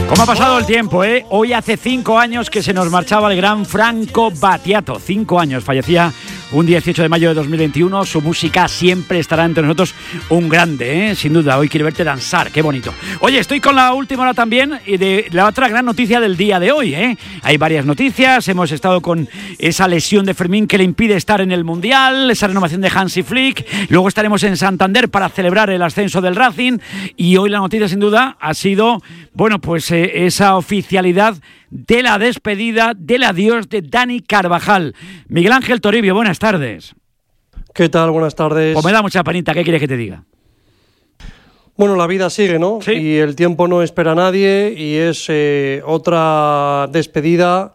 ¿Cómo ha pasado el tiempo, eh? Hoy hace 5 años que se nos marchaba el gran Franco Battiato. 5 años, fallecía un 18 de mayo de 2021. Su música siempre estará entre nosotros, un grande, sin duda. Hoy quiero verte danzar, qué bonito. Oye, estoy con la última hora también de la otra gran noticia del día de hoy, ¿eh? Hay varias noticias, hemos estado con esa lesión de Fermín que le impide estar en el Mundial, esa renovación de Hansi Flick, luego estaremos en Santander para celebrar el ascenso del Racing, y hoy la noticia sin duda ha sido, bueno, pues esa oficialidad de la despedida, del adiós de Dani Carvajal. Miguel Ángel Toribio, buenas tardes. ¿Qué tal? Buenas tardes. Pues me da mucha penita, ¿qué quieres que te diga? Bueno, la vida sigue, ¿no? Sí. Y el tiempo no espera a nadie, y es otra despedida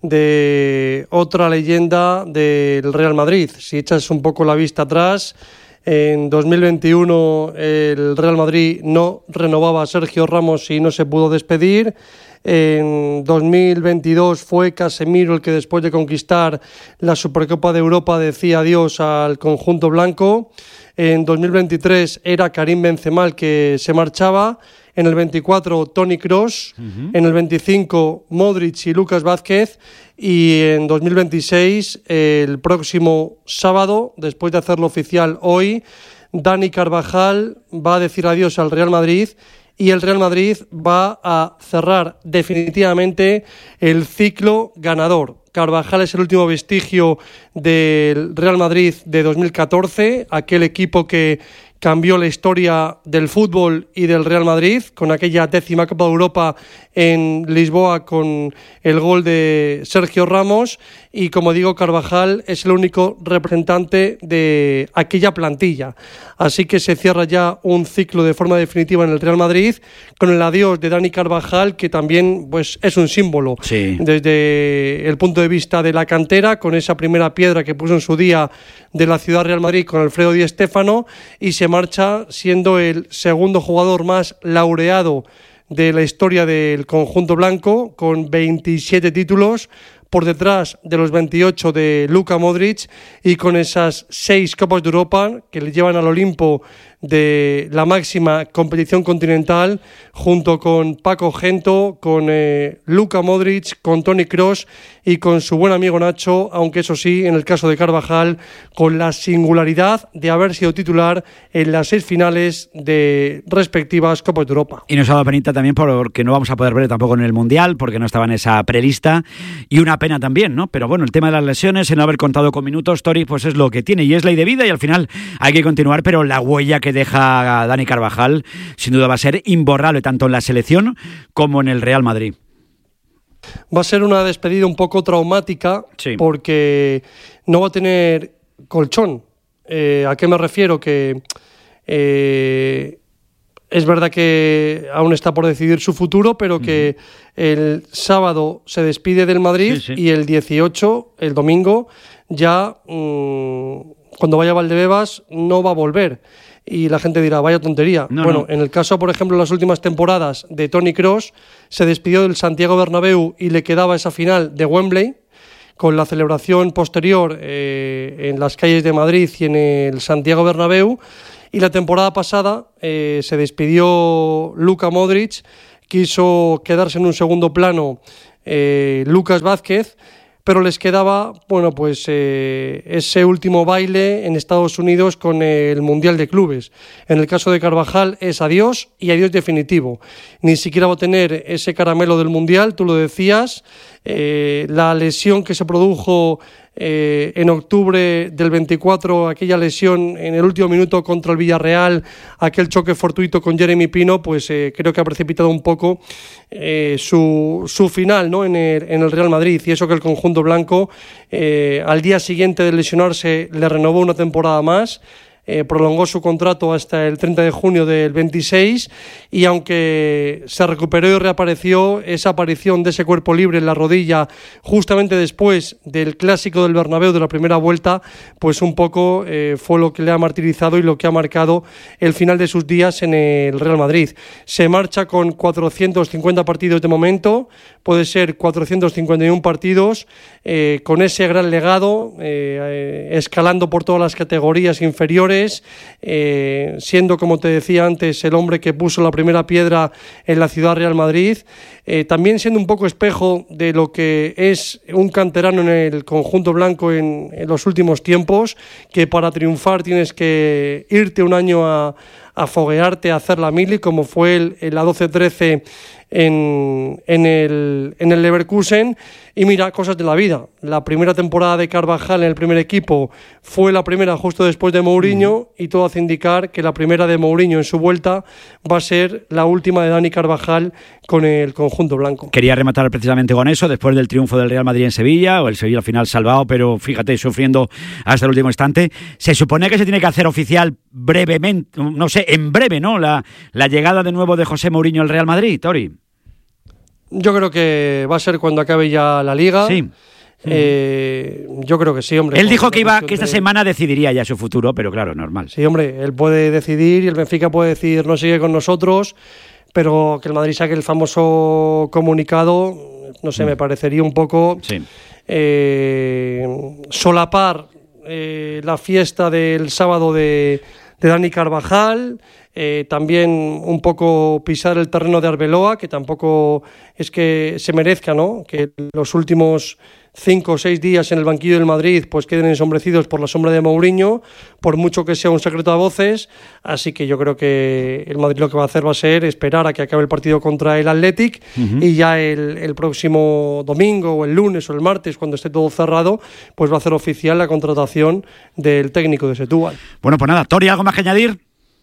de otra leyenda del Real Madrid. Si echas un poco la vista atrás, en 2021 el Real Madrid no renovaba a Sergio Ramos y no se pudo despedir. En 2022 fue Casemiro el que, después de conquistar la Supercopa de Europa, decía adiós al conjunto blanco. En 2023 era Karim Benzema el que se marchaba. En el 24 Toni Kroos. En el 25 Modric y Lucas Vázquez. Y en 2026, el próximo sábado, después de hacerlo oficial hoy, Dani Carvajal va a decir adiós al Real Madrid. Y el Real Madrid va a cerrar definitivamente el ciclo ganador. Carvajal es el último vestigio del Real Madrid de 2014, aquel equipo que cambió la historia del fútbol y del Real Madrid, con aquella 10ª Copa de Europa en Lisboa con el gol de Sergio Ramos. Y como digo, Carvajal es el único representante de aquella plantilla. Así que se cierra ya un ciclo de forma definitiva en el Real Madrid, con el adiós de Dani Carvajal, que también pues es un símbolo, sí, desde el punto de vista de la cantera, con esa primera piedra que puso en su día de la ciudad Real Madrid con Alfredo Di Stéfano, y se marcha siendo el segundo jugador más laureado de la historia del conjunto blanco, con 27 títulos, por detrás de los 28 de Luka Modric, y con esas 6 Copas de Europa que le llevan al Olimpo de la máxima competición continental, junto con Paco Gento, con Luka Modric, con Toni Kroos y con su buen amigo Nacho, aunque eso sí, en el caso de Carvajal, con la singularidad de haber sido titular en las 6 finales de respectivas Copas de Europa. Y nos ha dado penita también porque no vamos a poder verle tampoco en el Mundial, porque no estaba en esa prelista, y una pena también, ¿no? Pero bueno, el tema de las lesiones, el no haber contado con minutos, Tori, pues es lo que tiene, y es ley de vida, y al final hay que continuar, pero la huella que deja Dani Carvajal sin duda va a ser imborrable, tanto en la selección como en el Real Madrid. Va a ser una despedida un poco traumática, sí, porque no va a tener colchón. ¿A qué me refiero? Que es verdad que aún está por decidir su futuro, pero que el sábado se despide del Madrid, sí, y el 18, el domingo, ya cuando vaya a Valdebebas no va a volver. Y la gente dirá, vaya tontería. No. En el caso, por ejemplo, en las últimas temporadas de Toni Kroos, se despidió del Santiago Bernabéu y le quedaba esa final de Wembley, con la celebración posterior en las calles de Madrid y en el Santiago Bernabéu. Y la temporada pasada se despidió Luka Modric, quiso quedarse en un segundo plano Lucas Vázquez, pero les quedaba, bueno, pues ese último baile en Estados Unidos con el Mundial de Clubes. En el caso de Carvajal es adiós, y adiós definitivo. Ni siquiera va a tener ese caramelo del Mundial, tú lo decías. La lesión que se produjo en octubre del 24, aquella lesión en el último minuto contra el Villarreal, aquel choque fortuito con Jeremy Pino, pues creo que ha precipitado un poco su final, ¿no?, en el Real Madrid. Y eso que el conjunto blanco al día siguiente de lesionarse le renovó una temporada más. Prolongó su contrato hasta el 30 de junio del 26, y aunque se recuperó y reapareció, esa aparición de ese cuerpo libre en la rodilla justamente después del clásico del Bernabéu de la primera vuelta, pues un poco fue lo que le ha martirizado y lo que ha marcado el final de sus días en el Real Madrid. Se marcha con 450 partidos de momento, puede ser 451 partidos, con ese gran legado, escalando por todas las categorías inferiores, jugadores, siendo, como te decía antes, el hombre que puso la primera piedra en la ciudad Real Madrid, también siendo un poco espejo de lo que es un canterano en el conjunto blanco en los últimos tiempos, que para triunfar tienes que irte un año a foguearte, a hacer la mili, como fue la 12-13 en el Leverkusen. Y mira, cosas de la vida. La primera temporada de Carvajal en el primer equipo fue la primera justo después de Mourinho, y todo hace indicar que la primera de Mourinho en su vuelta va a ser la última de Dani Carvajal con el conjunto blanco. Quería rematar precisamente con eso, después del triunfo del Real Madrid en Sevilla, o el Sevilla al final salvado, pero fíjate, sufriendo hasta el último instante. Se supone que se tiene que hacer oficial brevemente, no sé, en breve, ¿no? La llegada de nuevo de José Mourinho al Real Madrid, Tori. Yo creo que va a ser cuando acabe ya la Liga. Sí. Yo creo que sí, hombre. Él dijo que esta semana decidiría ya su futuro, pero claro, normal. Sí, hombre, él puede decidir y el Benfica puede decir no sigue con nosotros, pero que el Madrid saque el famoso comunicado, no sé, me parecería un poco solapar la fiesta del sábado de Dani Carvajal. También un poco pisar el terreno de Arbeloa, que tampoco es que se merezca, ¿no?, que los últimos 5 o 6 días en el banquillo del Madrid pues queden ensombrecidos por la sombra de Mourinho, por mucho que sea un secreto a voces. Así que yo creo que el Madrid lo que va a hacer va a ser esperar a que acabe el partido contra el Athletic, y ya el próximo domingo o el lunes o el martes, cuando esté todo cerrado, pues va a hacer oficial la contratación del técnico de Setúbal. Bueno, pues nada, Tori, ¿algo más que añadir?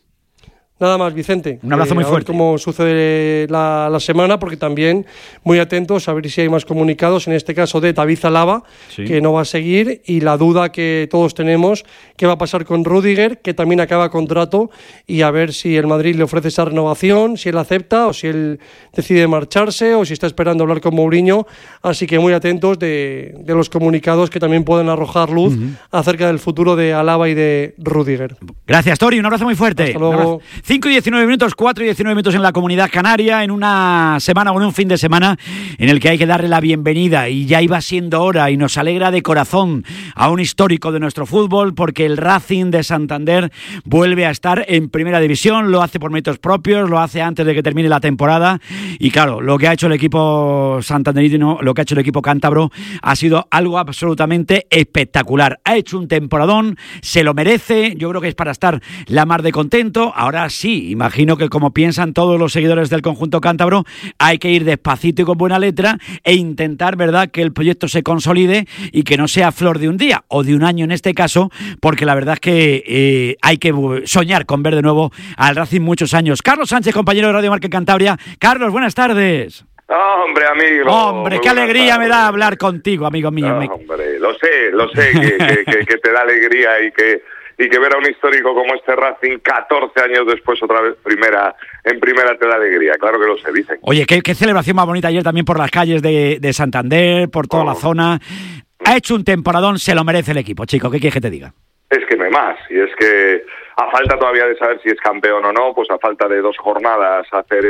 Nada más, Vicente. Un abrazo muy fuerte. A ver cómo sucede la semana, porque también muy atentos a ver si hay más comunicados, en este caso de David Alaba, que no va a seguir, y la duda que todos tenemos, qué va a pasar con Rüdiger, que también acaba contrato, y a ver si el Madrid le ofrece esa renovación, si él acepta, o si él decide marcharse, o si está esperando hablar con Mourinho. Así que muy atentos de los comunicados que también pueden arrojar luz acerca del futuro de Alaba y de Rüdiger. Gracias, Tori, un abrazo muy fuerte. Hasta luego. 5 y 19 minutos, 4 y 19 minutos en la Comunidad Canaria, en una semana o en un fin de semana en el que hay que darle la bienvenida, y ya iba siendo hora, y nos alegra de corazón, a un histórico de nuestro fútbol, porque el Racing de Santander vuelve a estar en Primera División. Lo hace por méritos propios, lo hace antes de que termine la temporada, y claro, lo que ha hecho el equipo santanderino, lo que ha hecho el equipo cántabro, ha sido algo absolutamente espectacular. Ha hecho un temporadón, se lo merece, yo creo que es para estar la mar de contento. Ahora sí, imagino que como piensan todos los seguidores del conjunto cántabro, hay que ir despacito y con buena letra e intentar, ¿verdad?, que el proyecto se consolide y que no sea flor de un día o de un año en este caso, porque la verdad es que hay que soñar con ver de nuevo al Racing muchos años. Carlos Sánchez, compañero de Radio Marca en Cantabria. Carlos, buenas tardes. Hombre, amigo. Hombre, qué alegría me da hablar contigo, amigo mío. Hombre, lo sé que te da alegría y que ver a un histórico como este Racing 14 años después otra vez en primera te da alegría, claro que lo sé, dicen. Oye, qué celebración más bonita ayer también por las calles de Santander, por toda la zona. Ha hecho un temporadón, se lo merece el equipo, chico, ¿qué quieres que te diga? Es que no hay más, y es que a falta todavía de saber si es campeón o no, pues a falta de 2 jornadas hacer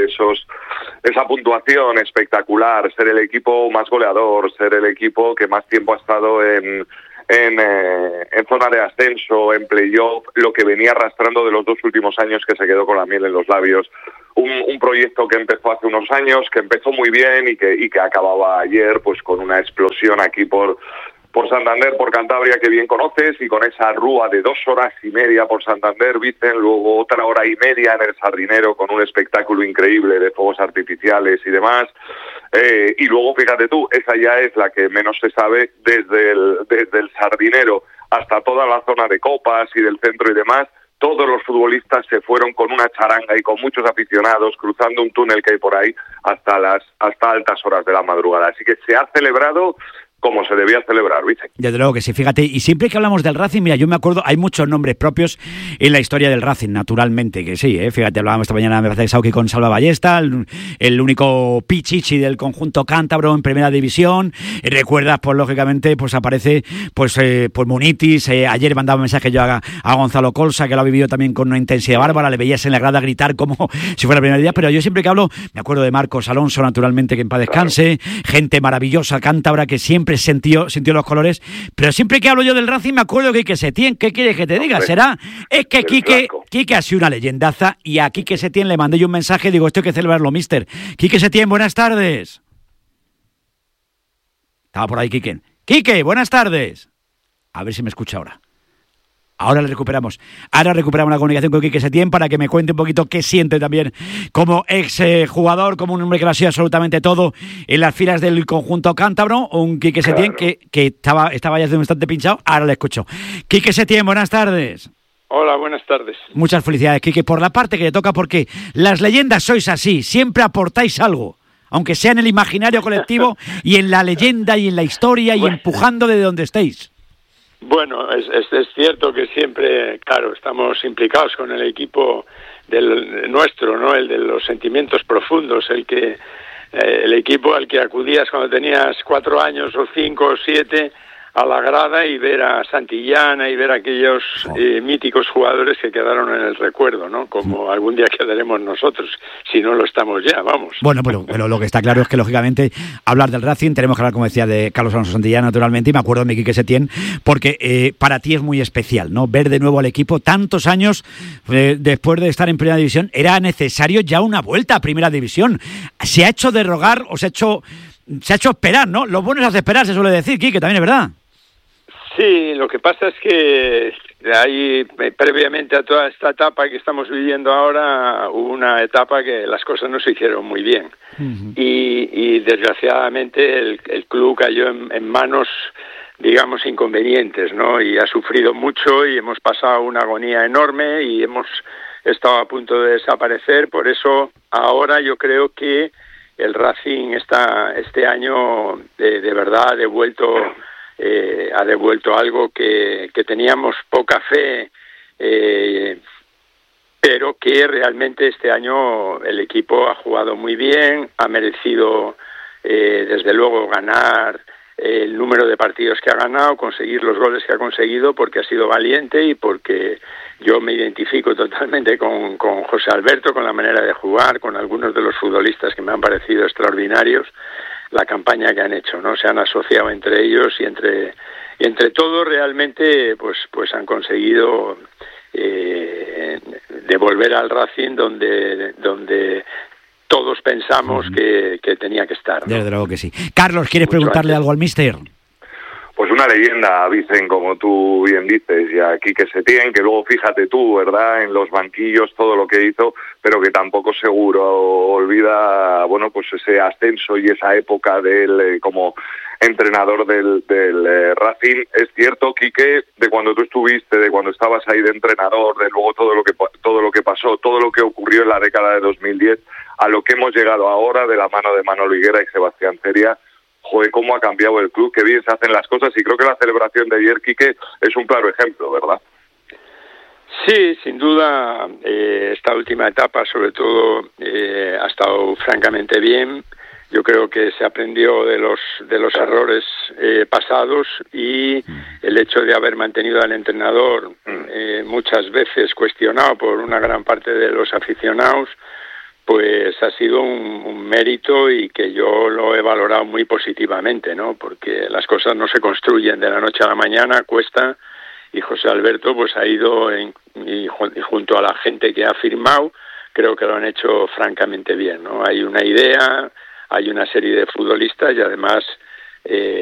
esa puntuación espectacular, ser el equipo más goleador, ser el equipo que más tiempo ha estado en zona de ascenso, en playoff, lo que venía arrastrando de los 2 últimos años, que se quedó con la miel en los labios. Un proyecto que empezó hace unos años, que empezó muy bien y que acababa ayer pues con una explosión aquí por Santander, por Cantabria, que bien conoces, y con esa rúa de 2 horas y media por Santander, Vicen, luego otra hora y media en el Sardinero con un espectáculo increíble de fuegos artificiales y demás. Y luego, fíjate tú, esa ya es la que menos se sabe, desde el Sardinero hasta toda la zona de Copas y del centro y demás. Todos los futbolistas se fueron con una charanga y con muchos aficionados, cruzando un túnel que hay por ahí hasta altas horas de la madrugada. Así que se ha celebrado como se debía celebrar, ¿viste? Desde luego que sí, fíjate, y siempre que hablamos del Racing, mira, yo me acuerdo, hay muchos nombres propios en la historia del Racing, naturalmente, que sí, fíjate, hablábamos esta mañana, me parece que Sauki con Salva Ballesta, el único pichichi del conjunto cántabro en Primera División. Recuerdas, pues lógicamente, pues aparece pues Munitis, ayer mandaba un mensaje yo a Gonzalo Colsa, que lo ha vivido también con una intensidad bárbara, le veías en la grada gritar como si fuera el primer día, pero yo siempre que hablo, me acuerdo de Marcos Alonso, naturalmente, que en paz descanse, gente maravillosa cántabra que siempre siempre sintió los colores, pero siempre que hablo yo del Racing me acuerdo de Quique Setién. ¿Qué quieres que te diga? Es que Quique ha sido una leyendaza, y a Quique Setién le mandé yo un mensaje, digo, esto hay que celebrarlo, mister. Quique Setién, buenas tardes. Estaba por ahí Quique. Quique, buenas tardes. A ver si me escucha ahora. Ahora le recuperamos. Ahora recuperamos la comunicación con Quique Setién para que me cuente un poquito qué siente también como ex jugador, como un hombre que lo ha sido absolutamente todo en las filas del conjunto cántabro. Un Quique Setién que estaba ya hace un instante pinchado. Ahora le escucho. Quique Setién, buenas tardes. Hola, buenas tardes. Muchas felicidades, Quique, por la parte que le toca, porque las leyendas sois así, siempre aportáis algo, aunque sea en el imaginario colectivo y en la leyenda y en la historia y empujando de donde estéis. Bueno, es cierto que siempre, claro, estamos implicados con el equipo nuestro, ¿no? El de los sentimientos profundos, el equipo al que acudías cuando tenías 4 años o 5 o 7 a la grada y ver a Santillana y ver a aquellos míticos jugadores que quedaron en el recuerdo, ¿no? Como algún día quedaremos nosotros, si no lo estamos ya, vamos. Bueno, pero lo que está claro es que, lógicamente, hablar del Racing, tenemos que hablar, como decía, de Carlos Alonso Santillana, naturalmente, y me acuerdo de mi Quique Setién, porque para ti es muy especial, ¿no? Ver de nuevo al equipo tantos años después de estar en Primera División, era necesario ya una vuelta a Primera División. Se ha hecho de rogar, o se ha hecho esperar, ¿no? Lo bueno es hacer esperar, se suele decir, Quique, también es verdad. Sí, lo que pasa es que ahí, previamente a toda esta etapa que estamos viviendo ahora, hubo una etapa que las cosas no se hicieron muy bien. Uh-huh. Y desgraciadamente el club cayó en manos, digamos, inconvenientes, ¿no? Y ha sufrido mucho y hemos pasado una agonía enorme y hemos estado a punto de desaparecer. Por eso ahora yo creo que el Racing este año de verdad ha devuelto algo que teníamos poca fe, pero que realmente este año el equipo ha jugado muy bien, ha merecido desde luego ganar el número de partidos que ha ganado, conseguir los goles que ha conseguido, porque ha sido valiente y porque yo me identifico totalmente con José Alberto, con la manera de jugar, con algunos de los futbolistas que me han parecido extraordinarios, la campaña que han hecho, ¿no? Se han asociado entre ellos y entre todos realmente pues han conseguido devolver al Racing donde todos pensamos que tenía que estar, ¿no? Desde luego que sí. Carlos, ¿quieres preguntarle algo al míster? Pues una leyenda, Vicen, como tú bien dices, y a Quique Setién, que luego fíjate tú, ¿verdad?, en los banquillos todo lo que hizo, pero que tampoco seguro olvida, bueno, pues ese ascenso y esa época de él como entrenador del Racing. Es cierto, Quique, de cuando tú estuviste, de cuando estabas ahí de entrenador, de luego todo lo que pasó, todo lo que ocurrió en la década de 2010, a lo que hemos llegado ahora de la mano de Manolo Higuera y Sebastián Ceria. Joder, cómo ha cambiado el club, qué bien se hacen las cosas, y creo que la celebración de ayer, Quique, es un claro ejemplo, ¿verdad? Sí, sin duda, esta última etapa, sobre todo, ha estado francamente bien. Yo creo que se aprendió de los errores pasados, y el hecho de haber mantenido al entrenador muchas veces cuestionado por una gran parte de los aficionados, pues ha sido un mérito, y que yo lo he valorado muy positivamente, ¿no? Porque las cosas no se construyen de la noche a la mañana, cuesta, y José Alberto pues ha ido y junto a la gente que ha firmado, creo que lo han hecho francamente bien, ¿no? Hay una idea, hay una serie de futbolistas, y además